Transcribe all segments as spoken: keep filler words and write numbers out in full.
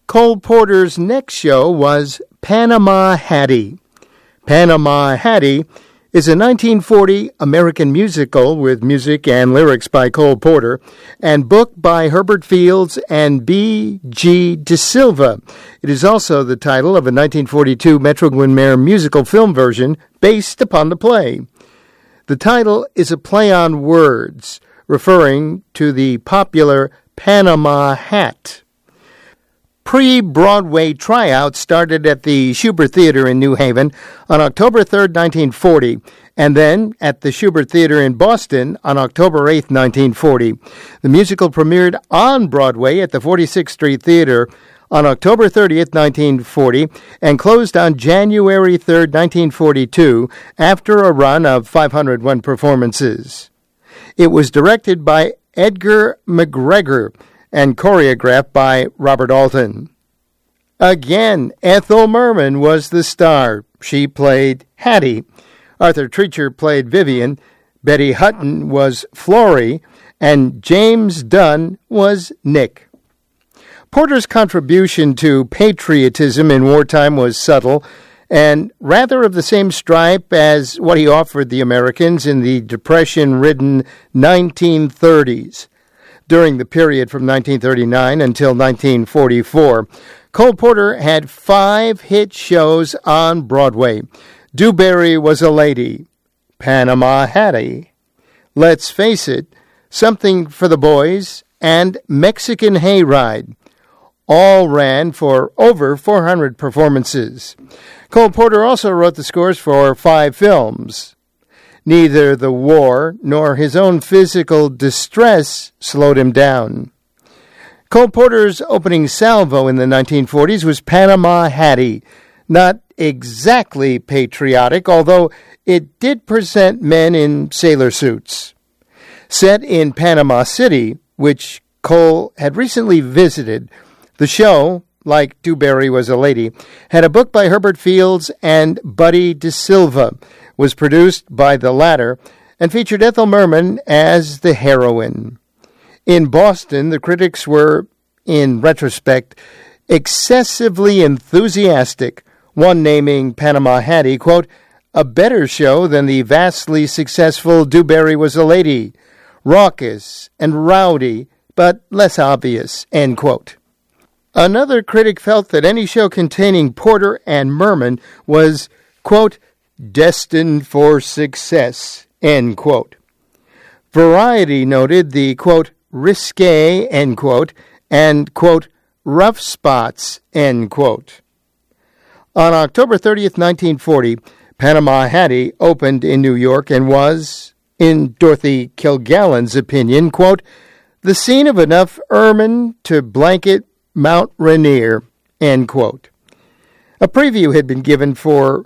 Cole Porter's next show was Panama Hattie. Panama Hattie is a nineteen forty American musical with music and lyrics by Cole Porter and book by Herbert Fields and B G DeSilva. It is also the title of a nineteen forty-two Metro-Goldwyn-Mayer musical film version based upon the play. The title is a play on words, referring to the popular Panama hat. Pre-Broadway tryouts started at the Shubert Theater in New Haven on October third, nineteen forty, and then at the Shubert Theater in Boston on October eighth, nineteen forty. The musical premiered on Broadway at the forty-sixth Street Theater on October thirtieth, nineteen forty, and closed on January third, nineteen forty-two, after a run of five hundred one performances. It was directed by Edgar McGregor and choreographed by Robert Alton. Again, Ethel Merman was the star. She played Hattie. Arthur Treacher played Vivian. Betty Hutton was Florrie. And James Dunn was Nick. Porter's contribution to patriotism in wartime was subtle and rather of the same stripe as what he offered the Americans in the Depression-ridden nineteen thirties. During the period from nineteen thirty-nine until nineteen forty-four, Cole Porter had five hit shows on Broadway. Dewberry Was a Lady, Panama Hattie, Let's Face It, Something for the Boys, and Mexican Hayride. All ran for over four hundred performances. Cole Porter also wrote the scores for five films. Neither the war nor his own physical distress slowed him down. Cole Porter's opening salvo in the nineteen forties was Panama Hattie, not exactly patriotic, although it did present men in sailor suits. Set in Panama City, which Cole had recently visited, the show, like Dewberry Was a Lady, had a book by Herbert Fields and Buddy DeSilva, was produced by the latter, and featured Ethel Merman as the heroine. In Boston, the critics were, in retrospect, excessively enthusiastic, one naming Panama Hattie, quote, a better show than the vastly successful Dewberry Was a Lady, raucous and rowdy, but less obvious, end quote. Another critic felt that any show containing Porter and Merman was, quote, destined for success, end quote. Variety noted the, quote, risque, end quote, and, quote, rough spots, end quote. On October thirtieth, nineteen forty, Panama Hattie opened in New York and was, in Dorothy Kilgallen's opinion, quote, the scene of enough ermine to blanket Mount Rainier, end quote. A preview had been given for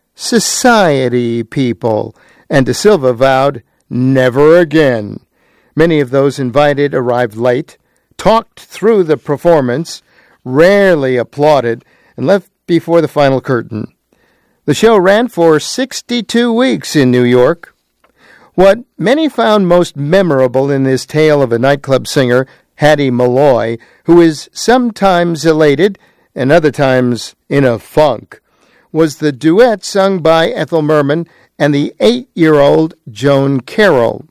Society People, and DeSilva vowed, never again. Many of those invited arrived late, talked through the performance, rarely applauded, and left before the final curtain. The show ran for sixty-two weeks in New York. What many found most memorable in this tale of a nightclub singer, Hattie Malloy, who is sometimes elated and other times in a funk, was the duet sung by Ethel Merman and the eight-year-old Joan Carroll.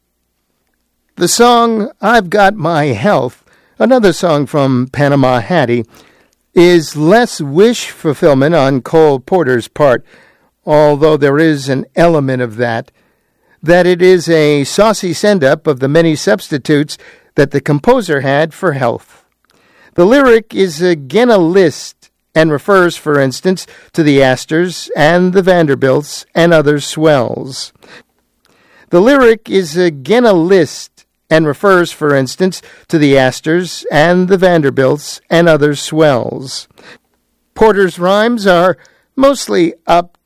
The song I've Got My Health, another song from Panama Hattie, is less wish fulfillment on Cole Porter's part, although there is an element of that, that it is a saucy send-up of the many substitutes that the composer had for health. The lyric is again a list and refers, for instance, to the Astors and the Vanderbilts and other swells. The lyric is again a list and refers, for instance, to the Astors and the Vanderbilts and other swells. Porter's rhymes are mostly up